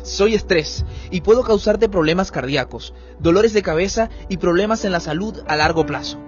soy estrés y puedo causarte problemas cardíacos, dolores de cabeza y problemas en la salud a largo plazo.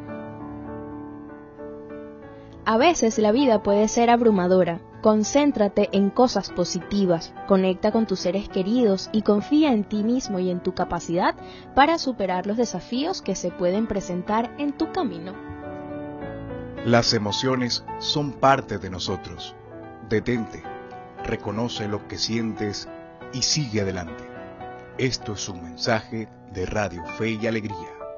A veces la vida puede ser abrumadora. Concéntrate en cosas positivas, conecta con tus seres queridos y confía en ti mismo y en tu capacidad para superar los desafíos que se pueden presentar en tu camino. Las emociones son parte de nosotros. Detente, reconoce lo que sientes y sigue adelante. Esto es un mensaje de Radio Fe y Alegría.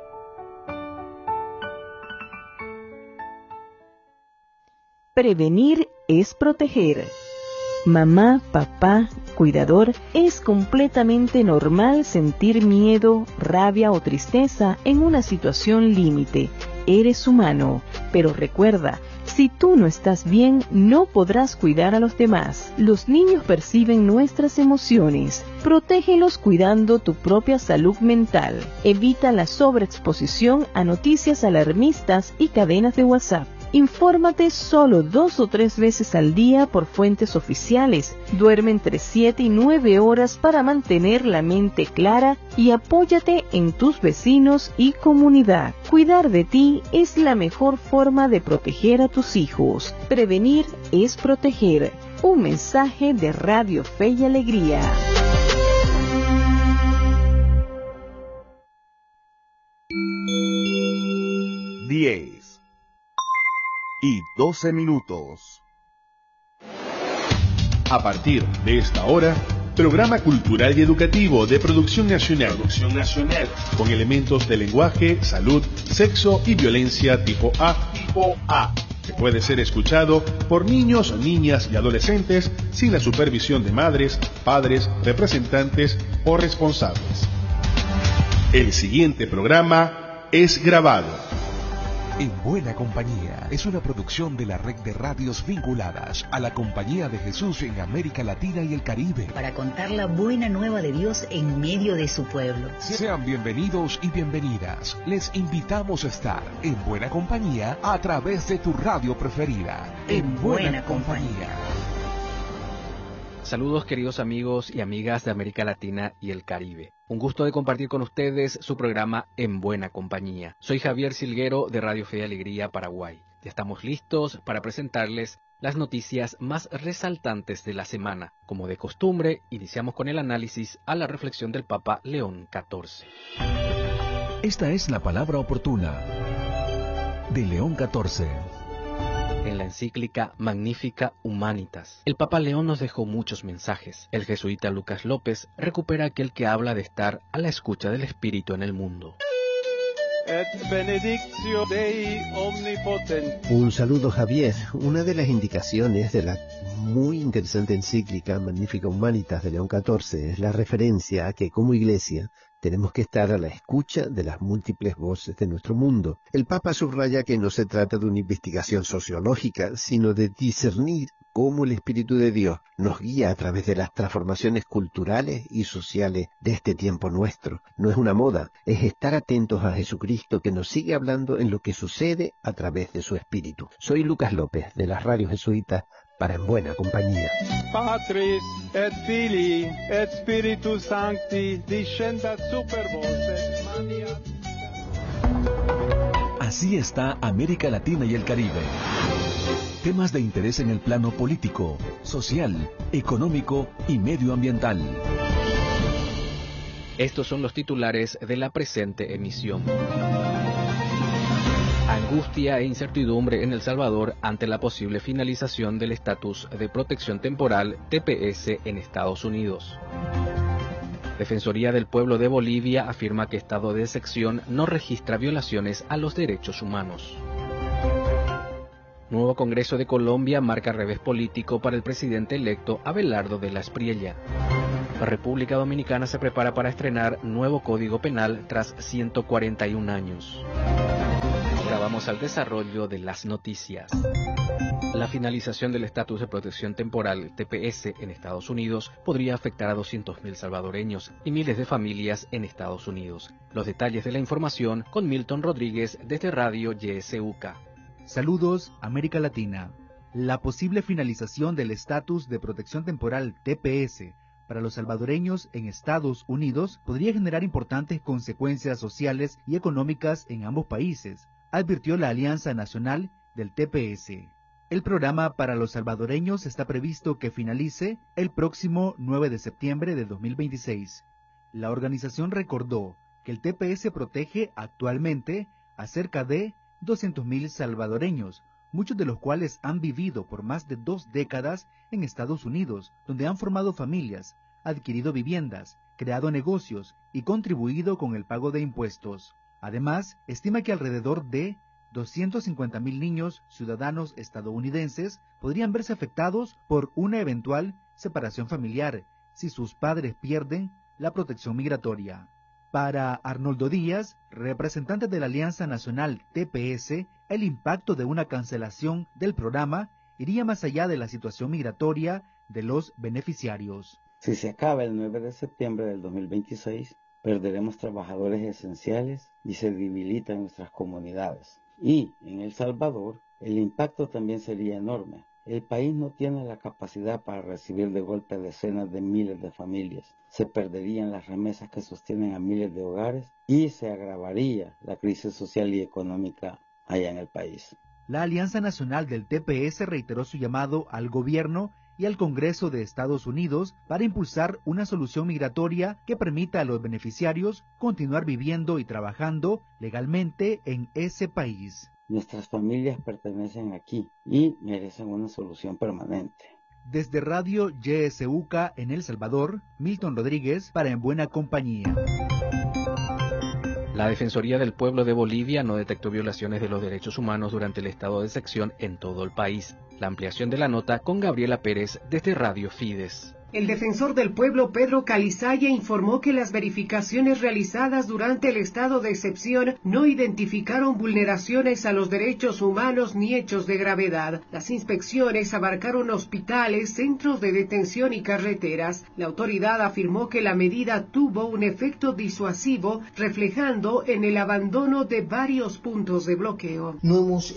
Prevenir es proteger. Mamá, papá, cuidador, es completamente normal sentir miedo, rabia o tristeza en una situación límite. Eres humano, pero recuerda, si tú no estás bien, no podrás cuidar a los demás. Los niños perciben nuestras emociones. Protégelos cuidando tu propia salud mental. Evita la sobreexposición a noticias alarmistas y cadenas de WhatsApp. Infórmate solo 2 o 3 veces al día por fuentes oficiales. Duerme entre 7 y 9 horas para mantener la mente clara y apóyate en tus vecinos y comunidad. Cuidar de ti es la mejor forma de proteger a tus hijos. Prevenir es proteger. Un mensaje de Radio Fe y Alegría. Y 12 minutos. A partir de esta hora, programa cultural y educativo de producción nacional, con elementos de lenguaje, salud, sexo y violencia tipo A, que puede ser escuchado por niños, niñas y adolescentes sin la supervisión de madres, padres, representantes o responsables. El siguiente programa es grabado. En Buena Compañía es una producción de la red de radios vinculadas a la Compañía de Jesús en América Latina y el Caribe. Para contar la buena nueva de Dios en medio de su pueblo. Sean bienvenidos y bienvenidas. Les invitamos a estar en Buena Compañía a través de tu radio preferida. En Buena Compañía. Saludos queridos amigos y amigas de América Latina y el Caribe. Un gusto de compartir con ustedes su programa En Buena Compañía. Soy Javier Silguero de Radio Fe y Alegría, Paraguay. Ya estamos listos para presentarles las noticias más resaltantes de la semana. Como de costumbre, iniciamos con el análisis a la reflexión del Papa León XIV. Esta es la palabra oportuna de León XIV. En la encíclica Magnificat Humanitas, el Papa León nos dejó muchos mensajes. El jesuita Lucas López recupera aquel que habla de estar a la escucha del Espíritu en el mundo. Un saludo, Javier. Una de las indicaciones de la muy interesante encíclica Magnificat Humanitas de León XIV es la referencia a que como Iglesia tenemos que estar a la escucha de las múltiples voces de nuestro mundo. El Papa subraya que no se trata de una investigación sociológica, sino de discernir cómo el Espíritu de Dios nos guía a través de las transformaciones culturales y sociales de este tiempo nuestro. No es una moda, es estar atentos a Jesucristo que nos sigue hablando en lo que sucede a través de su Espíritu. Soy Lucas López, de las radios jesuitas, para En Buena Compañía. Patris et Filii et Spiritus Sancti descendat super vos et maniat. Así está América Latina y el Caribe. Temas de interés en el plano político, social, económico y medioambiental. Estos son los titulares de la presente emisión. Angustia e incertidumbre en El Salvador ante la posible finalización del estatus de protección temporal TPS en Estados Unidos. Defensoría del Pueblo de Bolivia afirma que estado de excepción no registra violaciones a los derechos humanos. Nuevo Congreso de Colombia marca revés político para el presidente electo Abelardo de la Espriella. La República Dominicana se prepara para estrenar nuevo Código Penal tras 141 años. Ahora vamos al desarrollo de las noticias. La finalización del estatus de protección temporal TPS en Estados Unidos podría afectar a 200.000 salvadoreños y miles de familias en Estados Unidos. Los detalles de la información con Milton Rodríguez desde Radio YSUCA. Saludos, América Latina. La posible finalización del estatus de protección temporal TPS para los salvadoreños en Estados Unidos podría generar importantes consecuencias sociales y económicas en ambos países, advirtió la Alianza Nacional del TPS. El programa para los salvadoreños está previsto que finalice el próximo 9 de septiembre de 2026. La organización recordó que el TPS protege actualmente a cerca de 200.000 salvadoreños, muchos de los cuales han vivido por más de 2 décadas en Estados Unidos, donde han formado familias, adquirido viviendas, creado negocios y contribuido con el pago de impuestos. Además, estima que alrededor de 250.000 niños ciudadanos estadounidenses podrían verse afectados por una eventual separación familiar si sus padres pierden la protección migratoria. Para Arnoldo Díaz, representante de la Alianza Nacional TPS, el impacto de una cancelación del programa iría más allá de la situación migratoria de los beneficiarios. Si se acaba el 9 de septiembre del 2026, perderemos trabajadores esenciales y se debilitan nuestras comunidades. Y en El Salvador, el impacto también sería enorme. El país no tiene la capacidad para recibir de golpe decenas de miles de familias. Se perderían las remesas que sostienen a miles de hogares y se agravaría la crisis social y económica allá en el país. La Alianza Nacional del TPS reiteró su llamado al gobierno y al Congreso de Estados Unidos para impulsar una solución migratoria que permita a los beneficiarios continuar viviendo y trabajando legalmente en ese país. Nuestras familias pertenecen aquí y merecen una solución permanente. Desde Radio YSUCA en El Salvador, Milton Rodríguez para En Buena Compañía. La Defensoría del Pueblo de Bolivia no detectó violaciones de los derechos humanos durante el estado de excepción en todo el país. La ampliación de la nota con Gabriela Pérez desde Radio Fides. El defensor del pueblo, Pedro Calizaya, informó que las verificaciones realizadas durante el estado de excepción no identificaron vulneraciones a los derechos humanos ni hechos de gravedad. Las inspecciones abarcaron hospitales, centros de detención y carreteras. La autoridad afirmó que la medida tuvo un efecto disuasivo, reflejando en el abandono de varios puntos de bloqueo. No hemos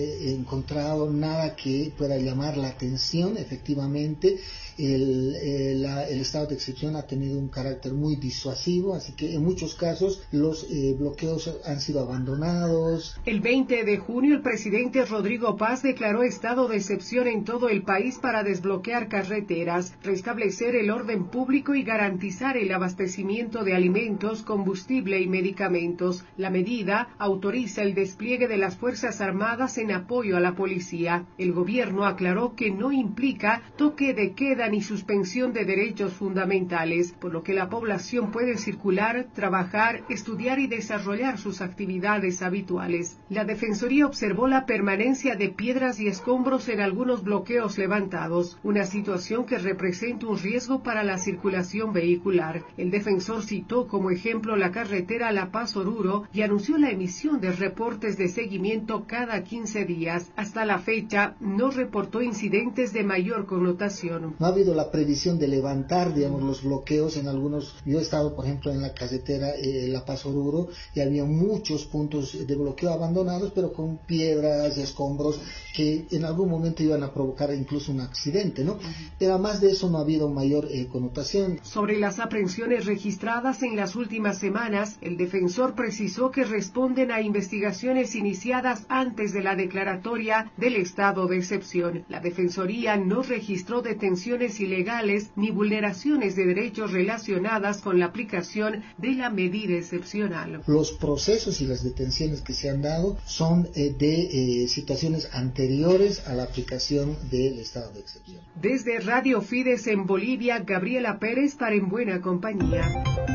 encontrado nada que pueda llamar la atención, efectivamente. El estado de excepción ha tenido un carácter muy disuasivo, así que en muchos casos los bloqueos han sido abandonados. El 20 de junio el presidente Rodrigo Paz declaró estado de excepción en todo el país para desbloquear carreteras, restablecer el orden público y garantizar el abastecimiento de alimentos, combustible y medicamentos. La medida autoriza el despliegue de las Fuerzas Armadas en apoyo a la policía. El gobierno aclaró que no implica toque de queda ni suspensión de derechos fundamentales, por lo que la población puede circular, trabajar, estudiar y desarrollar sus actividades habituales. La Defensoría observó la permanencia de piedras y escombros en algunos bloqueos levantados, una situación que representa un riesgo para la circulación vehicular. El defensor citó como ejemplo la carretera La Paz-Oruro y anunció la emisión de reportes de seguimiento cada 15 días. Hasta la fecha, no reportó incidentes de mayor connotación. No ha habido la previsión de levantar, digamos, los bloqueos en algunos. Yo he estado, por ejemplo, en la carretera La Paz-Oruro y había muchos puntos de bloqueo abandonados, pero con piedras, escombros, que en algún momento iban a provocar incluso un accidente, ¿no? Pero además de eso no ha habido mayor connotación. Sobre las aprehensiones registradas en las últimas semanas, el defensor precisó que responden a investigaciones iniciadas antes de la declaratoria del estado de excepción. La Defensoría no registró detenciones ilegales ni vulneraciones de derechos relacionadas con la aplicación de la medida excepcional. Los procesos y las detenciones que se han dado son de situaciones anteriores a la aplicación del estado de excepción. Desde Radio Fides en Bolivia, Gabriela Pérez para En Buena Compañía.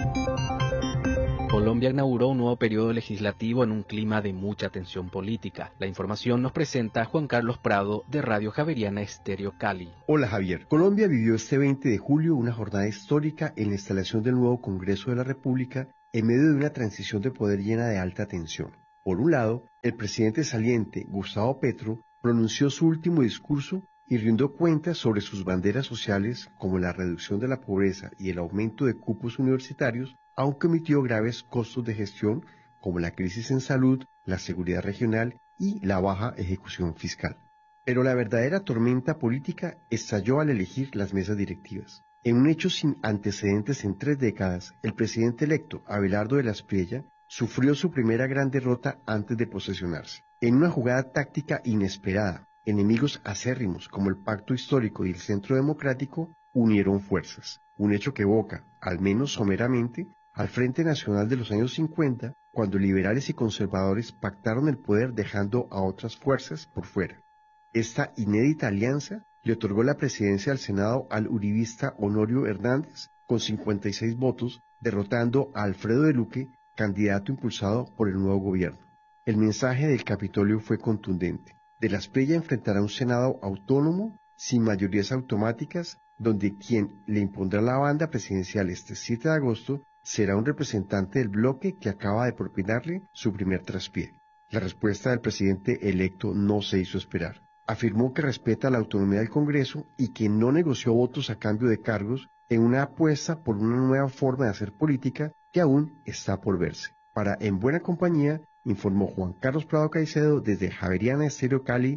Colombia inauguró un nuevo periodo legislativo en un clima de mucha tensión política. La información nos presenta Juan Carlos Prado de Radio Javeriana Estéreo Cali. Hola Javier. Colombia vivió este 20 de julio una jornada histórica en la instalación del nuevo Congreso de la República en medio de una transición de poder llena de alta tensión. Por un lado, el presidente saliente, Gustavo Petro, pronunció su último discurso y rindió cuentas sobre sus banderas sociales como la reducción de la pobreza y el aumento de cupos universitarios, aunque omitió graves costos de gestión como la crisis en salud, la seguridad regional y la baja ejecución fiscal. Pero la verdadera tormenta política estalló al elegir las mesas directivas. En un hecho sin antecedentes en 3 décadas, el presidente electo, Abelardo de la Espriella, sufrió su primera gran derrota antes de posesionarse. En una jugada táctica inesperada, enemigos acérrimos como el Pacto Histórico y el Centro Democrático unieron fuerzas, un hecho que evoca, al menos someramente, al Frente Nacional de los años 50, cuando liberales y conservadores pactaron el poder dejando a otras fuerzas por fuera. Esta inédita alianza le otorgó la presidencia del Senado al uribista Honorio Hernández con 56 votos, derrotando a Alfredo de Luque, candidato impulsado por el nuevo gobierno. El mensaje del Capitolio fue contundente. De la Espriella enfrentará un Senado autónomo, sin mayorías automáticas, donde quien le impondrá la banda presidencial este 7 de agosto será un representante del bloque que acaba de propinarle su primer traspié. La respuesta del presidente electo no se hizo esperar. Afirmó que respeta la autonomía del Congreso y que no negoció votos a cambio de cargos en una apuesta por una nueva forma de hacer política que aún está por verse. Para En Buena Compañía, informó Juan Carlos Prado Caicedo desde Javeriana Estéreo Cali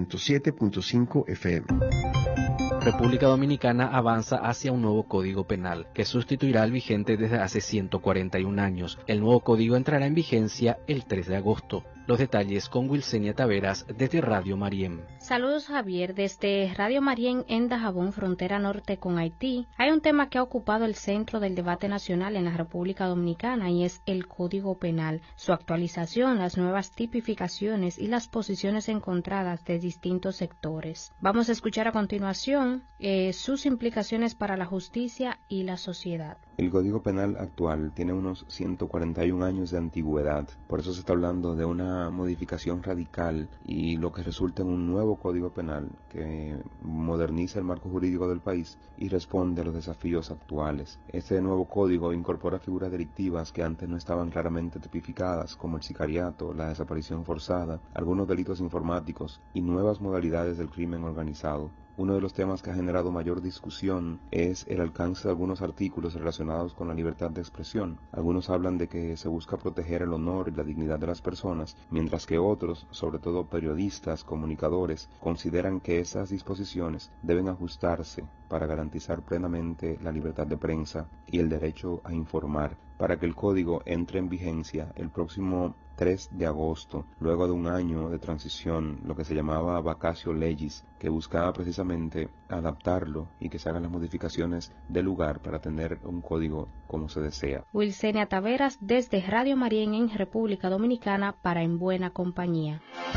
107.5 FM. República Dominicana avanza hacia un nuevo Código Penal, que sustituirá al vigente desde hace 141 años. El nuevo código entrará en vigencia el 3 de agosto. Los detalles con Wilsenia Taveras desde Radio Marién. Saludos, Javier. Desde Radio Marién en Dajabón, frontera norte con Haití, hay un tema que ha ocupado el centro del debate nacional en la República Dominicana y es el Código Penal, su actualización, las nuevas tipificaciones y las posiciones encontradas de distintos sectores. Vamos a escuchar a continuación sus implicaciones para la justicia y la sociedad. El Código Penal actual tiene unos 141 años de antigüedad, por eso se está hablando de una modificación radical y lo que resulta en un nuevo Código Penal que moderniza el marco jurídico del país y responde a los desafíos actuales. Este nuevo código incorpora figuras delictivas que antes no estaban claramente tipificadas, como el sicariato, la desaparición forzada, algunos delitos informáticos y nuevas modalidades del crimen organizado. Uno de los temas que ha generado mayor discusión es el alcance de algunos artículos relacionados con la libertad de expresión. Algunos hablan de que se busca proteger el honor y la dignidad de las personas, mientras que otros, sobre todo periodistas, comunicadores, consideran que esas disposiciones deben ajustarse para garantizar plenamente la libertad de prensa y el derecho a informar, para que el código entre en vigencia el próximo 3 de agosto, luego de un año de transición, lo que se llamaba vacatio legis, que buscaba precisamente adaptarlo y que se hagan las modificaciones del lugar para tener un código como se desea. Wilsenia Taveras desde Radio Marién en República Dominicana para En Buena Compañía.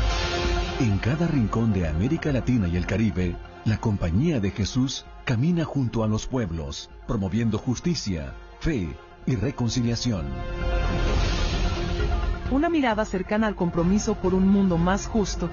En cada rincón de América Latina y el Caribe, la Compañía de Jesús camina junto a los pueblos, promoviendo justicia, fe y reconciliación. Una mirada cercana al compromiso por un mundo más justo.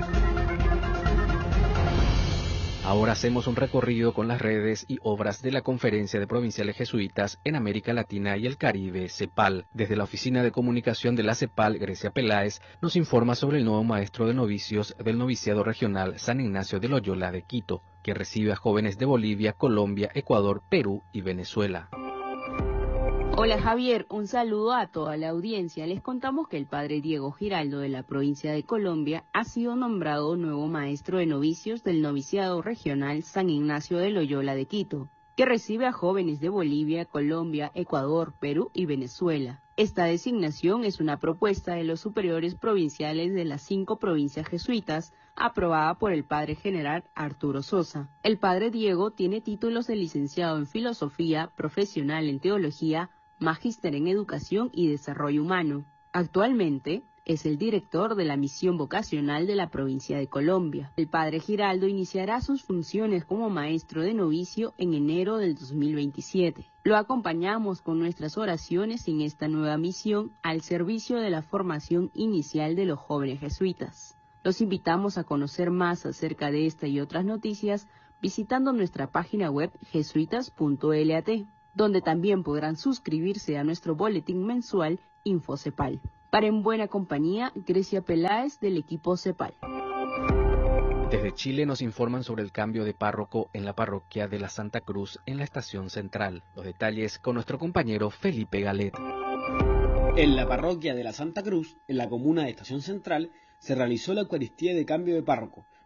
Ahora hacemos un recorrido con las redes y obras de la Conferencia de Provinciales Jesuitas en América Latina y el Caribe, CEPAL. Desde la Oficina de Comunicación de la CEPAL, Grecia Peláez nos informa sobre el nuevo maestro de novicios del noviciado regional San Ignacio de Loyola de Quito, que recibe a jóvenes de Bolivia, Colombia, Ecuador, Perú y Venezuela. Hola Javier, un saludo a toda la audiencia. Les contamos que el padre Diego Giraldo de la provincia de Colombia ha sido nombrado nuevo maestro de novicios del noviciado regional San Ignacio de Loyola de Quito, que recibe a jóvenes de Bolivia, Colombia, Ecuador, Perú y Venezuela. Esta designación es una propuesta de los superiores provinciales de las 5 provincias jesuitas, aprobada por el padre general Arturo Sosa. El padre Diego tiene títulos de licenciado en Filosofía, profesional en Teología, Magíster en Educación y Desarrollo Humano. Actualmente es el director de la misión vocacional de la provincia de Colombia. El padre Giraldo iniciará sus funciones como maestro de novicio en enero del 2027. Lo acompañamos con nuestras oraciones en esta nueva misión al servicio de la formación inicial de los jóvenes jesuitas. Los invitamos a conocer más acerca de esta y otras noticias visitando nuestra página web jesuitas.lat. donde también podrán suscribirse a nuestro boletín mensual InfoCepal. Para En Buena Compañía, Grecia Peláez del equipo CEPAL. Desde Chile nos informan sobre el cambio de párroco en la parroquia de la Santa Cruz en la Estación Central. Los detalles con nuestro compañero Felipe Galet. En la parroquia de la Santa Cruz, en la comuna de Estación Central, se realizó la Eucaristía de cambio de párroco,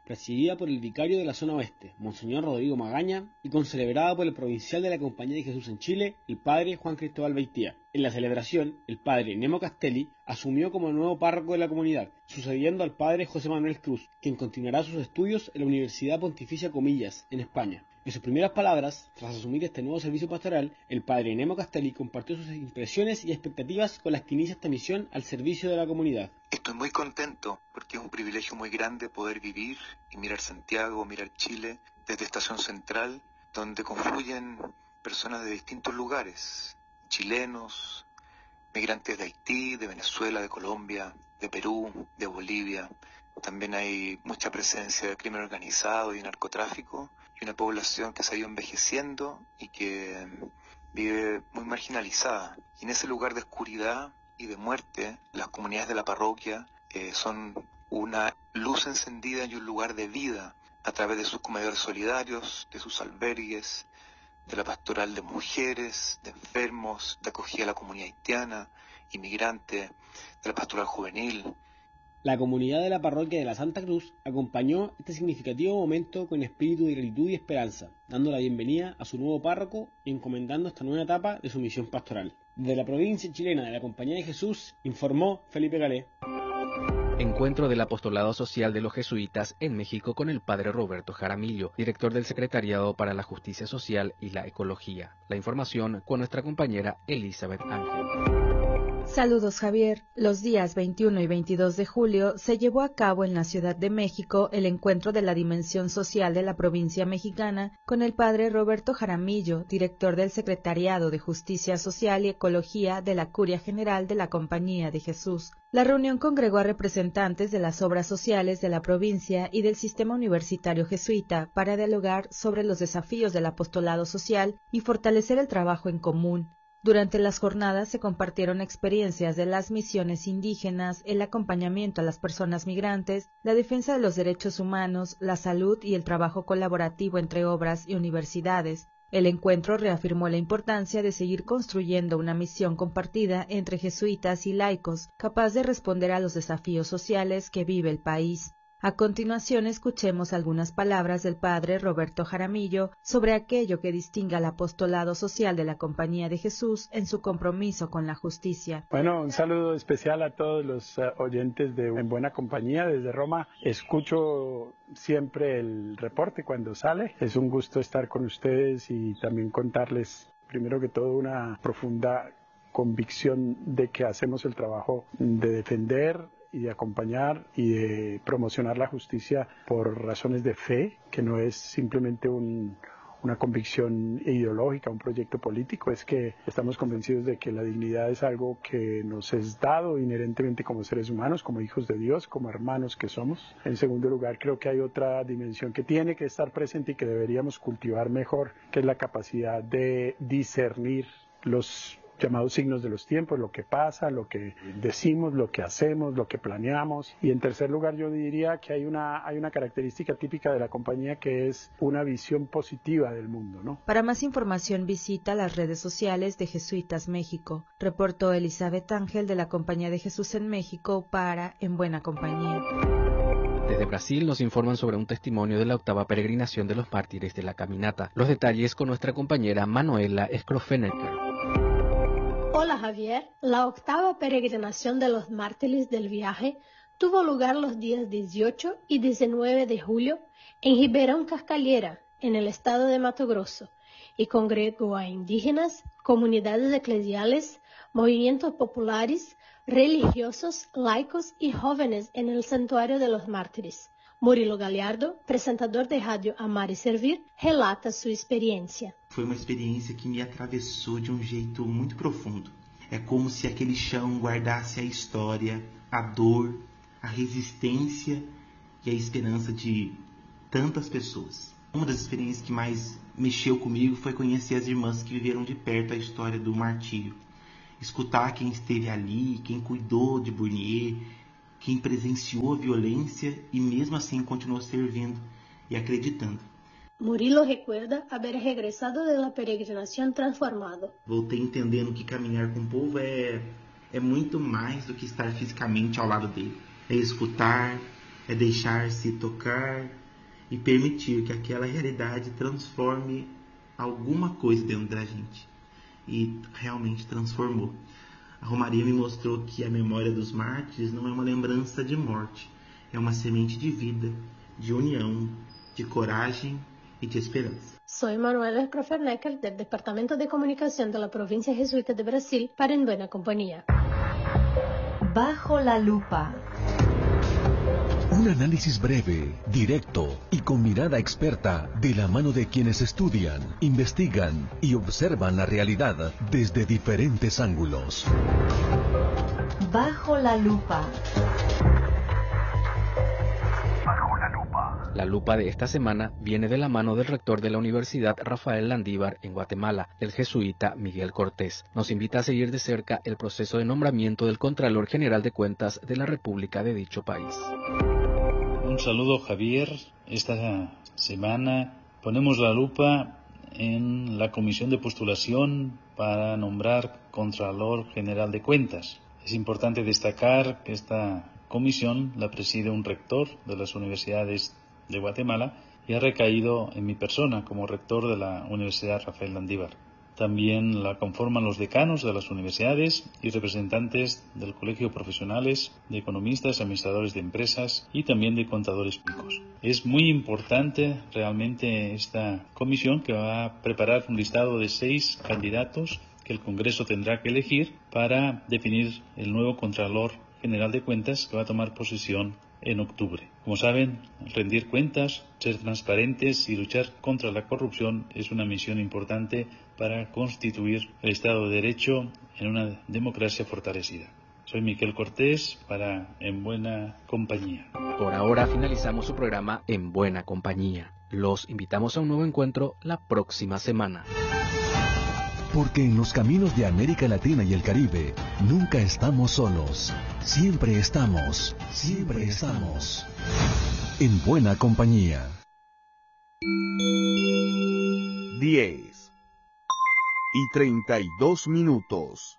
presidida por el vicario de la zona oeste, Monseñor Rodrigo Magaña, y concelebrada por el provincial de la Compañía de Jesús en Chile, el padre Juan Cristóbal Beitía. En la celebración, el padre Nemo Castelli asumió como nuevo párroco de la comunidad, sucediendo al padre José Manuel Cruz, quien continuará sus estudios en la Universidad Pontificia Comillas, en España. En sus primeras palabras, tras asumir este nuevo servicio pastoral, el padre Nemo Castelli compartió sus impresiones y expectativas con las que inicia esta misión al servicio de la comunidad. Estoy muy contento porque es un privilegio muy grande poder vivir y mirar Santiago, mirar Chile desde Estación Central, donde confluyen personas de distintos lugares, chilenos, migrantes de Haití, de Venezuela, de Colombia, de Perú, de Bolivia. También hay mucha presencia de crimen organizado y narcotráfico, y una población que se ha ido envejeciendo y que vive muy marginalizada. Y en ese lugar de oscuridad y de muerte, las comunidades de la parroquia son una luz encendida y un lugar de vida a través de sus comedores solidarios, de sus albergues, de la pastoral de mujeres, de enfermos, de acogida a la comunidad haitiana, inmigrante, de la pastoral juvenil. La comunidad de la parroquia de la Santa Cruz acompañó este significativo momento con espíritu de gratitud y esperanza, dando la bienvenida a su nuevo párroco y encomendando esta nueva etapa de su misión pastoral. Desde la provincia chilena de la Compañía de Jesús, informó Felipe Galé. Encuentro del Apostolado Social de los Jesuitas en México con el padre Roberto Jaramillo, director del Secretariado para la Justicia Social y la Ecología. La información con nuestra compañera Elizabeth Ángel. Saludos, Javier. Los días 21 y 22 de julio se llevó a cabo en la Ciudad de México el encuentro de la Dimensión Social de la provincia mexicana con el padre Roberto Jaramillo, director del Secretariado de Justicia Social y Ecología de la Curia General de la Compañía de Jesús. La reunión congregó a representantes de las obras sociales de la provincia y del sistema universitario jesuita para dialogar sobre los desafíos del apostolado social y fortalecer el trabajo en común. Durante las jornadas se compartieron experiencias de las misiones indígenas, el acompañamiento a las personas migrantes, la defensa de los derechos humanos, la salud y el trabajo colaborativo entre obras y universidades. El encuentro reafirmó la importancia de seguir construyendo una misión compartida entre jesuitas y laicos, capaz de responder a los desafíos sociales que vive el país. A continuación escuchemos algunas palabras del padre Roberto Jaramillo sobre aquello que distingue al apostolado social de la Compañía de Jesús en su compromiso con la justicia. Bueno, un saludo especial a todos los oyentes de En Buena Compañía desde Roma. Escucho siempre el reporte cuando sale. Es un gusto estar con ustedes y también contarles, primero que todo, una profunda convicción de que hacemos el trabajo de defender y de acompañar y de promocionar la justicia por razones de fe, que no es simplemente una convicción ideológica, un proyecto político, es que estamos convencidos de que la dignidad es algo que nos es dado inherentemente como seres humanos, como hijos de Dios, como hermanos que somos. En segundo lugar, creo que hay otra dimensión que tiene que estar presente y que deberíamos cultivar mejor, que es la capacidad de discernir los llamados signos de los tiempos, lo que pasa, lo que decimos, lo que hacemos, lo que planeamos. Y en tercer lugar, yo diría que hay una característica típica de la compañía que es una visión positiva del mundo, ¿no? Para más información visita las redes sociales de Jesuitas México. Reportó Elizabeth Ángel de la Compañía de Jesús en México para En Buena Compañía. Desde Brasil nos informan sobre un testimonio de la 8ª peregrinación de los mártires de la caminata. Los detalles con nuestra compañera Manuela Scrofenecker. Hola Javier, la 8ª peregrinación de los mártires del viaje tuvo lugar los días 18 y 19 de julio en Ribeirão Cascalheira, en el estado de Mato Grosso, y congregó a indígenas, comunidades eclesiales, movimientos populares, religiosos, laicos y jóvenes en el santuario de los mártires. Murilo Galhardo, presentador de rádio Amar e Servir, relata sua experiência. Foi uma experiência que me atravessou de um jeito muito profundo. É como se aquele chão guardasse a história, a dor, a resistência e a esperança de tantas pessoas. Uma das experiências que mais mexeu comigo foi conhecer as irmãs que viveram de perto a história do martírio. Escutar quem esteve ali, quem cuidou de Burnier, quem presenciou a violência e mesmo assim continuou servindo e acreditando. Murilo recuerda haber regresado de la peregrinación transformado. Voltei entendendo que caminhar com o povo é muito mais do que estar fisicamente ao lado dele. É escutar, é deixar-se tocar, e permitir que aquela realidade transforme alguma coisa dentro da gente. E realmente transformou. A Romaria me mostrou que a memória dos mártires não é uma lembrança de morte, é uma semente de vida, de união, de coragem y de esperanza. Soy Manuel Escrofernecker del Departamento de Comunicación de la Provincia Jesuita de Brasil para En Buena Compañía. Bajo la lupa. Un análisis breve, directo y con mirada experta de la mano de quienes estudian, investigan y observan la realidad desde diferentes ángulos. Bajo la lupa. La lupa de esta semana viene de la mano del rector de la Universidad Rafael Landívar en Guatemala, el jesuita Miguel Cortés. Nos invita a seguir de cerca el proceso de nombramiento del Contralor General de Cuentas de la República de dicho país. Un saludo, Javier. Esta semana ponemos la lupa en la comisión de postulación para nombrar Contralor General de Cuentas. Es importante destacar que esta comisión la preside un rector de las universidades de Guatemala y ha recaído en mi persona como rector de la Universidad Rafael Landívar. También la conforman los decanos de las universidades y representantes del colegio profesionales, de economistas, administradores de empresas y también de contadores públicos. Es muy importante realmente esta comisión, que va a preparar un listado de 6 candidatos que el Congreso tendrá que elegir para definir el nuevo Contralor General de Cuentas, que va a tomar posesión en octubre. Como saben, rendir cuentas, ser transparentes y luchar contra la corrupción es una misión importante para constituir el Estado de Derecho en una democracia fortalecida. Soy Miguel Cortés para En Buena Compañía. Por ahora finalizamos su programa En Buena Compañía. Los invitamos a un nuevo encuentro la próxima semana. Porque en los caminos de América Latina y el Caribe nunca estamos solos. Siempre estamos en buena compañía. 10:32.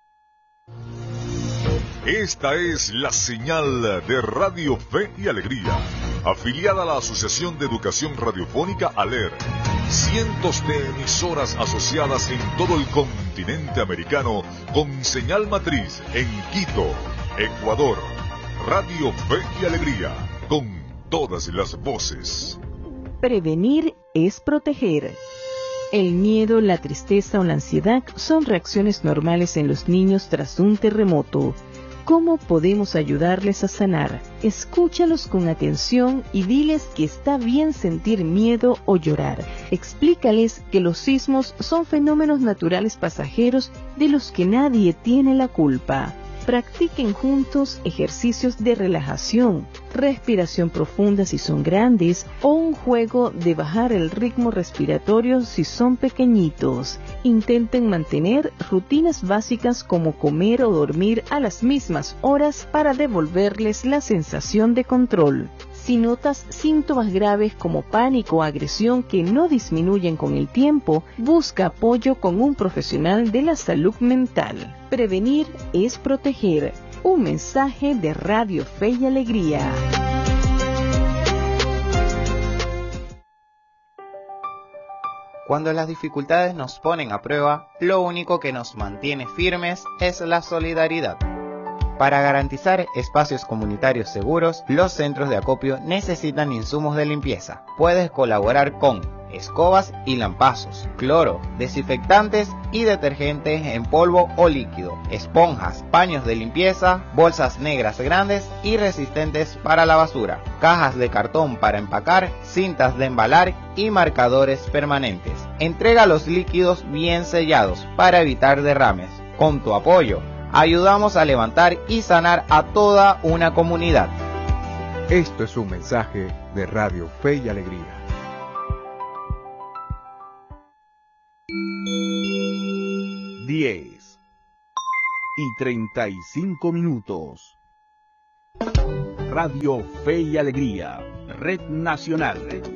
Esta es la señal de Radio Fe y Alegría, afiliada a la Asociación de Educación Radiofónica ALER. Cientos de emisoras asociadas en todo el continente americano con señal matriz en Quito, Ecuador. Radio Fe y Alegría, con todas las voces. Prevenir es proteger. El miedo, la tristeza o la ansiedad son reacciones normales en los niños tras un terremoto. ¿Cómo podemos ayudarles a sanar? Escúchalos con atención y diles que está bien sentir miedo o llorar. Explícales que los sismos son fenómenos naturales pasajeros de los que nadie tiene la culpa. Practiquen juntos ejercicios de relajación, respiración profunda si son grandes o un juego de bajar el ritmo respiratorio si son pequeñitos. Intenten mantener rutinas básicas como comer o dormir a las mismas horas para devolverles la sensación de control. Si notas síntomas graves como pánico o agresión que no disminuyen con el tiempo, busca apoyo con un profesional de la salud mental. Prevenir es proteger. Un mensaje de Radio Fe y Alegría. Cuando las dificultades nos ponen a prueba, lo único que nos mantiene firmes es la solidaridad. Para garantizar espacios comunitarios seguros, los centros de acopio necesitan insumos de limpieza. Puedes colaborar con escobas y lampazos, cloro, desinfectantes y detergentes en polvo o líquido, esponjas, paños de limpieza, bolsas negras grandes y resistentes para la basura, cajas de cartón para empacar, cintas de embalar y marcadores permanentes. Entrega los líquidos bien sellados para evitar derrames. Con tu apoyo, ayudamos a levantar y sanar a toda una comunidad. Esto es un mensaje de Radio Fe y Alegría. 10:35. Radio Fe y Alegría, Red Nacional.